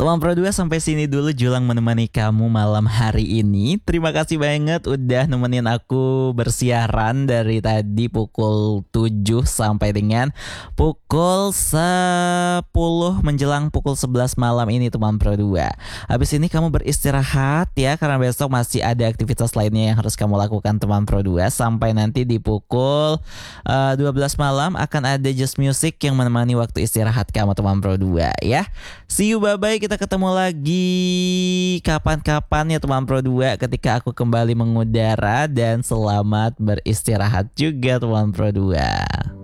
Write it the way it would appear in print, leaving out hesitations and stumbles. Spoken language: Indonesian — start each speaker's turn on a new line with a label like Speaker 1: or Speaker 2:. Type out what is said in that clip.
Speaker 1: Teman Pro 2 sampai sini dulu Julang menemani kamu malam hari ini. Terima kasih banget udah nemenin aku bersiaran dari tadi pukul 7 sampai dengan pukul 10 menjelang pukul 11 malam ini teman Pro 2. Habis ini kamu beristirahat ya, karena besok masih ada aktivitas lainnya yang harus kamu lakukan teman Pro 2. Sampai nanti di pukul 12 malam akan ada Just Music yang menemani waktu istirahat kamu teman Pro 2 ya. See you, bye-bye. Kita ketemu lagi kapan-kapan ya teman Pro 2 ketika aku kembali mengudara, dan selamat beristirahat juga teman Pro 2.